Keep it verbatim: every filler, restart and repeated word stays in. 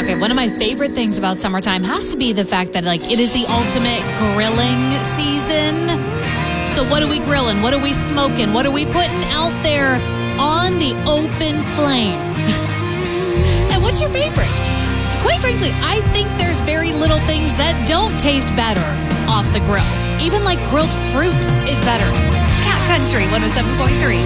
Okay, one of my favorite things about summertime has to be the fact that, like, it is the ultimate grilling season. So what are we grilling? What are we smoking? What are we putting out there on the open flame? And what's your favorite? Quite frankly, I think there's very little things that don't taste better off the grill. Even like grilled fruit is better. Cat Country one oh seven point three.